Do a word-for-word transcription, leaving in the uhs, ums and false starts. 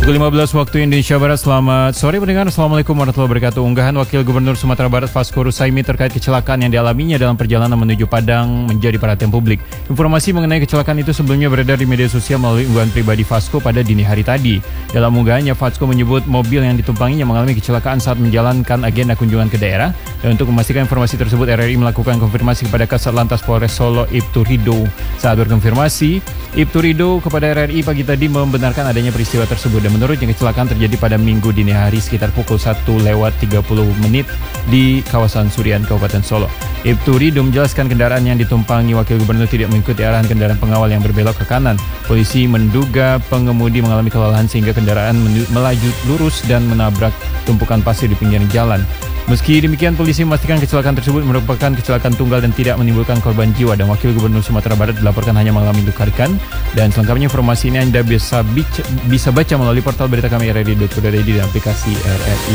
Pukul lima belas waktu Indonesia Barat. Selamat sore pendengar. Assalamualaikum warahmatullahi wabarakatuh. Unggahan Wakil Gubernur Sumatera Barat Vasco Rusaimi terkait kecelakaan yang dialaminya dalam perjalanan menuju Padang menjadi perhatian publik. Informasi mengenai kecelakaan itu sebelumnya beredar di media sosial melalui unggahan pribadi Vasco pada dini hari tadi. Dalam unggahannya, Vasco menyebut mobil yang ditumpanginya mengalami kecelakaan saat menjalankan agenda kunjungan ke daerah. Dan untuk memastikan informasi tersebut, R R I melakukan konfirmasi kepada Kasat Lantas Polres Solo, Ibtu Rido. Saat berkonfirmasi, Ibtu Rido kepada R R I pagi tadi membenarkan adanya peristiwa tersebut. Dan menurutnya kecelakaan terjadi pada Minggu dini hari sekitar pukul satu lewat tiga puluh menit di kawasan Surian, Kabupaten Solo. Ibtu Rido menjelaskan kendaraan yang ditumpangi Wakil Gubernur tidak mengikuti arahan kendaraan pengawal yang berbelok ke kanan. Polisi menduga pengemudi mengalami kelelahan sehingga kendaraan melaju lurus dan menabrak tumpukan pasir di pinggir jalan. Meski demikian, polisi memastikan kecelakaan tersebut merupakan kecelakaan tunggal dan tidak menimbulkan korban jiwa, dan Wakil Gubernur Sumatera Barat dilaporkan hanya mengalami luka ringan. Dan selengkapnya informasi ini Anda bisa, bisa baca melalui portal berita kami r r i dot co dot i d dan aplikasi R R I.